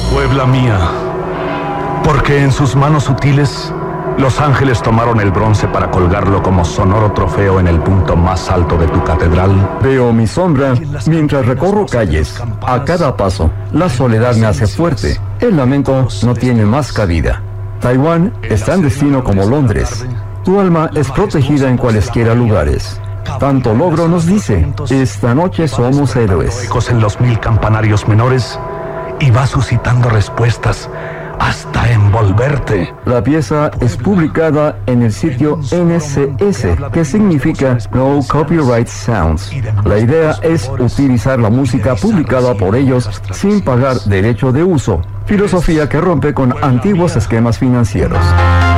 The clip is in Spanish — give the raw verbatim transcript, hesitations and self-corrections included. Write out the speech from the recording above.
Puebla mía, porque en sus manos sutiles los ángeles tomaron el bronce para colgarlo como sonoro trofeo en el punto más alto de tu catedral. Veo mi sombra mientras recorro calles. A cada paso, la soledad me hace fuerte. El lamento no tiene más cabida. Taiwán es tan destino como Londres. Tu alma es protegida en cualesquiera lugares. Tanto logro nos dice, esta noche somos héroes. Ecos en los mil campanarios menores y va suscitando respuestas hasta envolverte. La pieza es publicada en el sitio N C S, que significa No Copyright Sounds. La idea es utilizar la música publicada por ellos sin pagar derecho de uso. Filosofía que rompe con antiguos esquemas financieros.